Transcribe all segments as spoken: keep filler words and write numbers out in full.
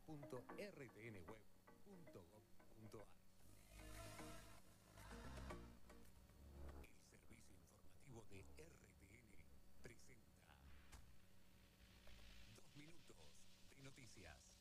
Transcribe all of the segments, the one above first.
punto r t n web punto gob punto a r. El servicio informativo de R T N presenta Dos minutos de noticias.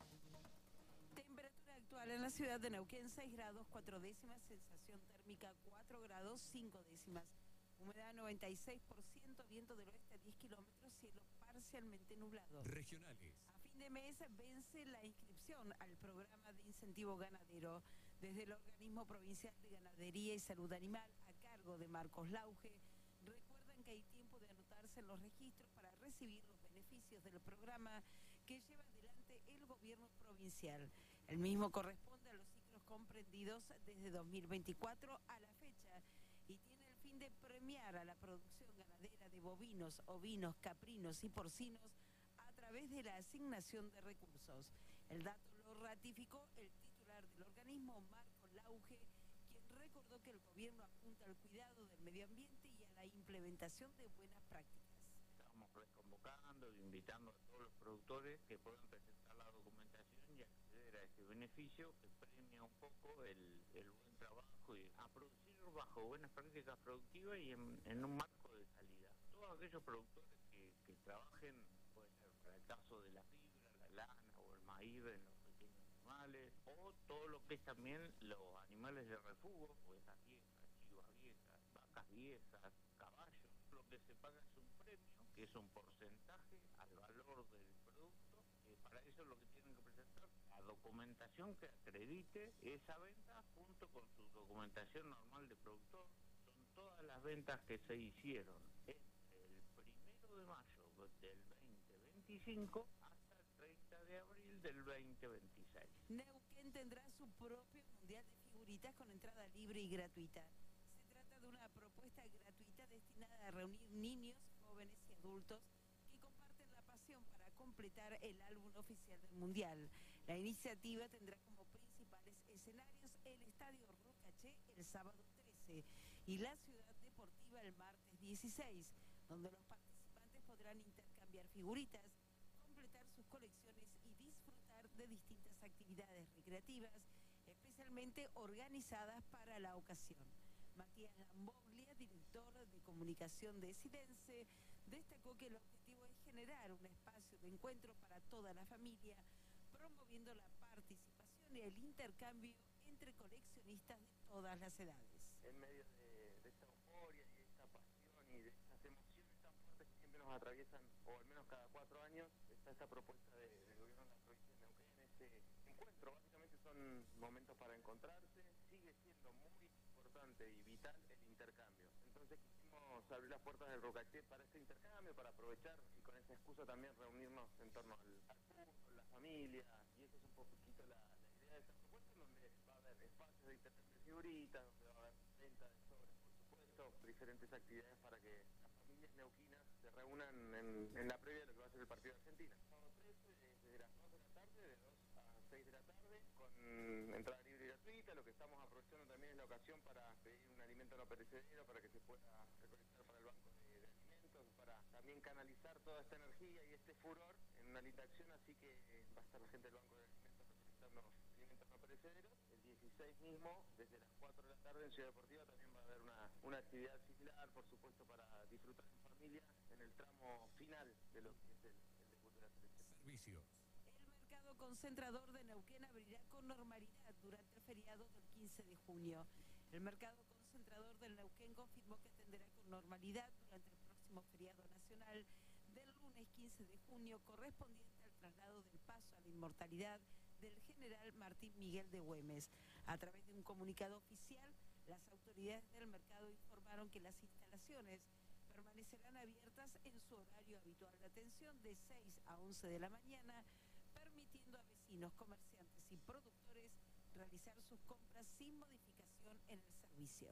Temperatura actual en la ciudad de Neuquén, seis grados, cuatro décimas, sensación térmica cuatro grados, cinco décimas. Humedad noventa y seis por ciento, viento del oeste a diez kilómetros, cielo parcialmente nublado. Regionales. A fin de mes vence la inscripción al programa de incentivo ganadero. Desde el Organismo Provincial de Ganadería y Salud Animal, a cargo de Marcos Lauge, recuerdan que hay tiempo de anotarse en los registros para recibir los beneficios del programa que lleva adelante el gobierno provincial. El mismo corresponde a los ciclos comprendidos desde dos mil veinticuatro a la fecha y tiene el fin de premiar a la producción ganadera de bovinos, ovinos, caprinos y porcinos a través de la asignación de recursos. El dato lo ratificó el titular del organismo, Marcos Lauge, quien recordó que el gobierno apunta al cuidado del medio ambiente y a la implementación de buenas prácticas. Estamos reconvocando e invitando a todos los productores que puedan presentar la documentación y acceder a este beneficio que premia un poco el, el buen trabajo y a producir bajo buenas prácticas productivas y en, en un marco de calidad. Todos aquellos productores que, que trabajen, puede ser para el caso de la fibra, la lana o el maíz en los pequeños animales, o todo lo que es también los animales de refugio, ovejas viejas, chivas viejas, vacas viejas, caballos. Lo que se paga es un premio, que es un porcentaje al valor del producto. Eh, para eso lo que tienen que presentar la documentación que acredite esa venta junto con su documentación normal de productor. Son todas las ventas que se hicieron entre el primero de mayo del veinte veinticinco hasta el treinta de abril del veinte veintiséis. Neuquén tendrá su propio mundial de figuritas con entrada libre y gratuita. Se trata de una propuesta gratuita destinada a reunir niños, jóvenes y adultos que comparten la pasión para completar el álbum oficial del mundial. La iniciativa tendrá como principales escenarios el Estadio Rocaché el sábado trece y la Ciudad Deportiva el martes dieciséis, donde los participantes podrán intercambiar figuritas, completar sus colecciones y disfrutar de distintas actividades recreativas, especialmente organizadas para la ocasión. Matías Lamboglia, director de comunicación de Sidense, destacó que el objetivo es generar un espacio de encuentro para toda la familia, promoviendo la participación y el intercambio entre coleccionistas de todas las edades. En medio de, de esta euforia y de esta pasión y de estas emociones tan fuertes que siempre nos atraviesan, o al menos cada cuatro años, está esta propuesta de, del gobierno de la provincia de Neuquén, este encuentro. Básicamente son momentos para encontrarse, sigue siendo muy importante y vital el intercambio. Entonces quisimos abrir las puertas del Rocaché para este intercambio, para aprovechar y con esa excusa también reunirnos en torno al, al fútbol, la familia, y esa es un poquito la, la idea de esta propuesta, en donde va a haber espacios de intercambio de figuritas, donde va a haber venta de sobres, por supuesto, diferentes actividades para que las familias neuquinas se reúnan en, en la previa de lo que va a ser el partido de Argentina. Sábado trece, desde las dos de la tarde, de dos a seis de la tarde, con entrada libre y gratuita. Lo que estamos aprovechando también es la ocasión para pedir un alimento no perecedero para que se pueda recolectar para el banco de, de alimentos, para también canalizar toda esta energía y este furor en una linda acción, así que eh, va a estar la gente del banco de alimentos recolectando alimentos no perecederos. El dieciséis mismo, desde las cuatro de la tarde en Ciudad Deportiva, también va a haber una, una actividad similar, por supuesto, para disfrutar en familia en el tramo final de lo que es el, el debut de la selección. Servicios. El mercado concentrador de Neuquén abrirá con normalidad durante el feriado del quince de junio. El mercado concentrador del Neuquén confirmó que atenderá con normalidad durante el próximo feriado nacional del lunes quince de junio, correspondiente al traslado del paso a la inmortalidad del general Martín Miguel de Güemes. A través de un comunicado oficial, las autoridades del mercado informaron que las instalaciones permanecerán abiertas en su horario habitual de atención de seis a once de la mañana, permitiendo a vecinos, comerciantes y productores realizar sus compras sin modificación en el servicio.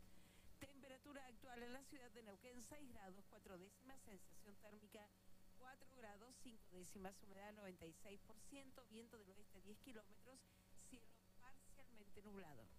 Temperatura actual en la ciudad de Neuquén, seis grados, cuatro décimas, sensación térmica cuatro grados, cinco décimas, humedad noventa y seis por ciento, viento del oeste a diez kilómetros, cielo parcialmente nublado.